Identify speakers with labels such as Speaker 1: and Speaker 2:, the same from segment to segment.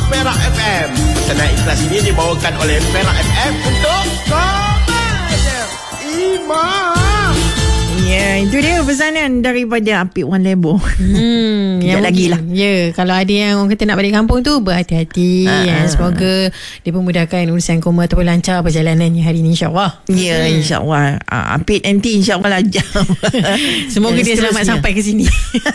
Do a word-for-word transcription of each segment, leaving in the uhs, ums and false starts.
Speaker 1: Perak F M. Pesanan ikhlas ini dibawakan oleh Perak F M untuk Komat Imam.
Speaker 2: Ya, itu dia pesanan daripada Apik Wan Lebo.
Speaker 3: Hmm,
Speaker 2: Sekejap lagi lah.
Speaker 3: Ya, kalau ada yang orang kata nak balik kampung tu, berhati-hati.
Speaker 2: Ha,
Speaker 3: ya. Semoga dipermudahkan urusan koma ataupun lancar perjalanannya hari ni, insyaAllah.
Speaker 2: Ya, hmm. insyaAllah. Uh, Apik nanti insyaAllah lancar.
Speaker 3: Semoga dia selamat sampai ke sini.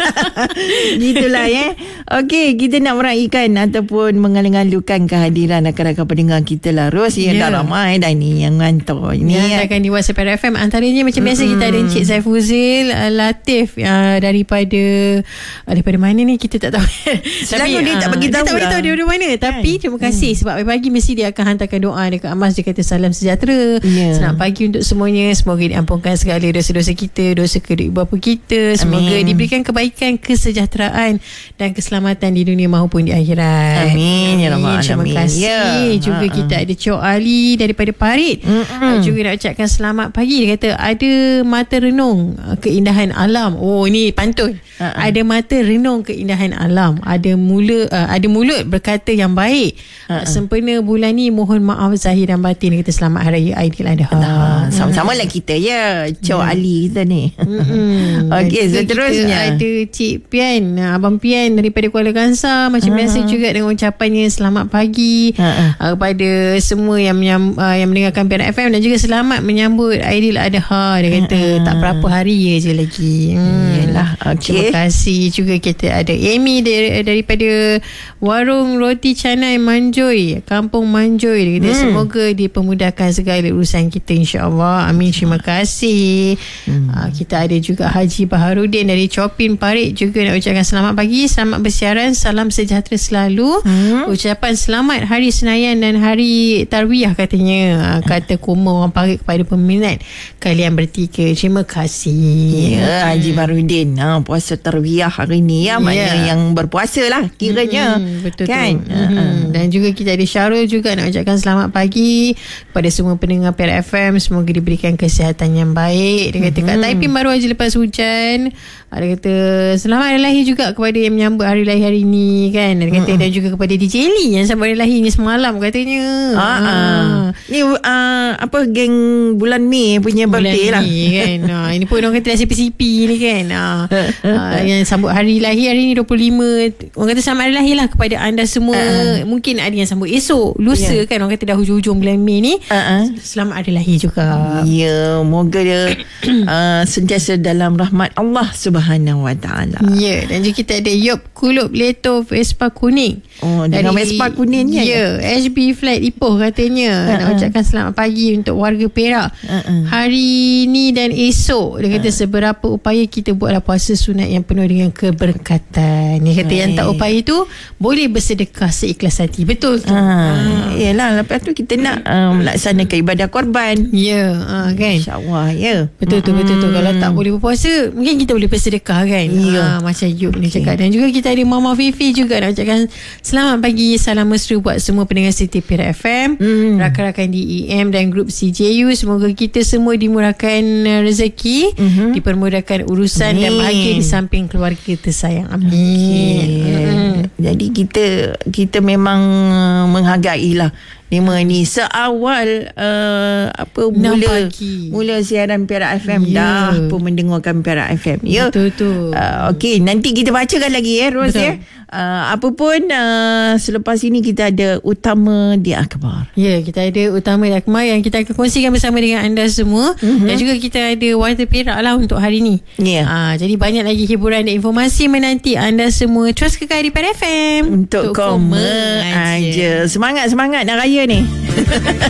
Speaker 2: Gitulah ya. Okey, kita nak meraihkan ataupun mengalu-alukan kehadiran rakan-rakan pendengar kita lah. Ros yang
Speaker 3: yeah.
Speaker 2: dah ramai dah ni yang ngantor. Ini
Speaker 3: yang akan di WhatsApp F M. Antaranya macam biasa mm-hmm. kita ada Encik Saifuzil uh, Latif uh, daripada uh, daripada mana ni kita tak tahu.
Speaker 2: Selalu dia tak bagi tahu.
Speaker 3: Dia tak bagi tahu dia dari mana. Tapi terima kasih hmm. sebab pagi-pagi mesti dia akan hantarkan doa dekat Amas. Dia kata salam sejahtera. Yeah. Selamat pagi untuk semuanya. Semoga diampunkan segala dosa-dosa kita, dosa kedua ibu bapa kita. Semoga Amin. Diberikan kebaikan, kesejahteraan dan keselamatan di dunia maupun di akhirat.
Speaker 2: Amin. Ya Rabbal
Speaker 3: Terima
Speaker 2: Alamin.
Speaker 3: kasih. Yeah. Juga uh-uh. kita ada Cok Ali daripada Parit. Uh, juga nak ucapkan selamat pagi. Dia kata ada mata renung keindahan alam. Oh, ni pantun. Uh-uh. Ada mata renung keindahan alam. Ada mula uh, ada mulut berkata yang baik. Uh-uh. Sempena bulan ni mohon maaf zahir dan batin. Dia kata selamat hari raya Aidiladha.
Speaker 2: Nah, sama-sama lah kita ya. Cok hmm. Ali kita ni. Hmm. Okey, seterusnya
Speaker 3: ada Cik Pian, Abang Pian daripada Kuala Kangsar. Macam uh-huh. biasa juga dengan ucapannya selamat pagi uh-huh. uh, kepada semua yang menyam, uh, yang mendengarkan Perak F M dan juga selamat menyambut Aidiladha. Dia kata uh-huh. tak berapa hari je lagi. Hmm.
Speaker 2: Yalah, okey.
Speaker 3: Terima kasih juga kita ada Amy dari, daripada Warung Roti Canai Manjoy, Kampung Manjoy. Dia kata hmm. semoga dipermudahkan segala urusan kita, insya-Allah. Amin. Terima kasih. Hmm. Uh, kita ada juga Haji Baharudin dari Chopin Parit juga nak ucapkan selamat pagi, selamat bersiaran, salam sejahtera selalu. Hmm. Ucapan selamat Hari Senayan dan Hari Tarwiyah katanya. Uh, kata Koma orang Parit kepada peminat kalian bertiga. Terima kasih.
Speaker 2: Ya, Haji Baharudin. Ha, puasa Tarwiyah hari ni ya, maknanya yeah. yang berpuasa lah kiranya.
Speaker 3: Hmm, betul
Speaker 2: kan?
Speaker 3: tu. Hmm. Dan juga kita ada Syarul juga nak ucapkan selamat pagi kepada semua pendengar Perak F M. Semoga diberikan kesihatan yang baik. Dia kata hmm. kat Taiping baru aja lepas hujan. Dia kata selamat hari lahir juga kepada yang menyambut hari lahir hari ni kan. Dia kata hmm. dan juga kepada D J Lee yang sambut hari lahir ni semalam katanya. Ha.
Speaker 2: Ah. Ni uh, apa geng bulan Mei punya birthday lah
Speaker 3: kan. Ha, ini pun orang kata C P C P ni kan. Ha. Uh, yang sambut hari lahir hari ni dua puluh lima. Orang kata selamat hari lahir lah kepada anda semua. uh-uh. Mungkin ada yang sambut esok, lusa yeah. kan. Orang kata dah hujung-hujung bulan Mei ni. uh-uh. Selamat hari lahir juga.
Speaker 2: Ya, yeah, moga dia uh, sentiasa dalam rahmat Allah Subhanahu Wa Taala.
Speaker 3: Ya, yeah. Dan juga kita ada Yop Kulub Leto Vespa kuning.
Speaker 2: Oh, dengan dari, Vespa kuningnya.
Speaker 3: Ya, yeah, H B Flat Ipoh katanya. uh-uh. Nak ucapkan selamat pagi untuk warga Perak. uh-uh. Hari ni dan esok. Dia kata uh-uh. seberapa upaya kita buatlah puasa sunat yang penuh dengan keberkatan. Dia kata Hai. yang tak upaya tu boleh bersedekah seikhlas hati. Betul tu.
Speaker 2: Ha, yalah, lepas tu kita nak uh, melaksanakan ibadah korban.
Speaker 3: Ya, yeah, uh, kan.
Speaker 2: InsyaAllah, ya. Yeah.
Speaker 3: Betul tu, betul tu. Kalau tak boleh berpuasa, mungkin kita boleh bersedekah kan. Ya. Yeah. Uh, macam Yub ni okay. cakap. Dan juga kita ada Mama Fifi juga nak ucapkan selamat pagi, salam mesra buat semua pendengar Siti Perak F M, mm. rakan-rakan D E M dan grup C J U. Semoga kita semua dimurahkan rezeki, mm-hmm. dipermudahkan urusan Amin. Dan bahagia di samping keluarga tersayang. Amin. Okay.
Speaker 2: Mm. Jadi kita kita memang menghargailah lima ni seawal uh, apa mula pagi. mula siaran Perak F M yeah. dah pun mendengarkan Perak F M. Ya.
Speaker 3: Betul tu.
Speaker 2: Uh, Okey, nanti kita bacakan lagi ya Ros ya. Uh, apa pun uh, selepas ini kita ada Utama di Akhbar.
Speaker 3: Ya, kita ada Utama di Akhbar yang kita akan kongsikan bersama dengan anda semua. Mm-hmm. Dan juga kita ada Warta Perak lah untuk hari ni. Ya. Yeah. Uh, jadi banyak lagi hiburan dan informasi menanti anda semua. Terus kekal di Perak F M
Speaker 2: untuk, untuk koma aja. Semangat semangat nak raya ni.